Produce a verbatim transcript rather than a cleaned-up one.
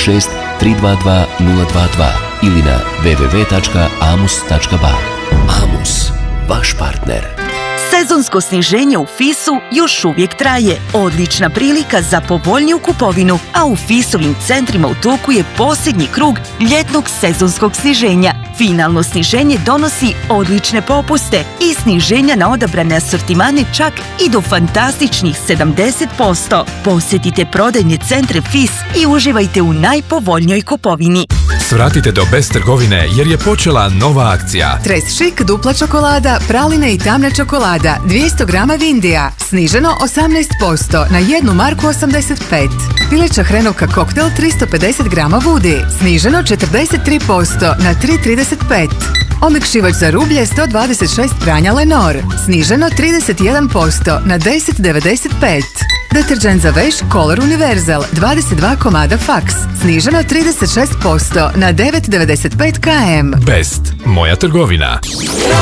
šest tri dva dva nula dva dva ili na w w w tačka amus tačka ba. Amus, vaš partner. Sezonsko sniženje u Fisu još uvijek traje. Odlična prilika za povoljniju kupovinu, a u Fisovim centrima u toku je posljednji krug ljetnog sezonskog sniženja. Finalno sniženje donosi odlične popuste i sniženja na odabrane asortimane čak i do fantastičnih sedamdeset posto. Posjetite prodajne centre Fis i uživajte u najpovoljnijoj kupovini. Svratite do Best trgovine jer je počela nova akcija. Tres Chic dupla čokolada, praline i tamna čokolada, dvjesto grama Vindija, sniženo osamnaest posto na jednu marku osamdeset pet. Pileća hrenovka koktel tristo pedeset grama Woody, sniženo četrdeset tri posto na tri trideset pet. Omekšivač za rublje sto dvadeset šest pranja Lenor, sniženo trideset jedan posto na deset devedeset pet. Deterđent za veš Color Universal, dvadeset dva komada Fax, sniženo trideset šest posto na devet devedeset pet km. Best, moja trgovina.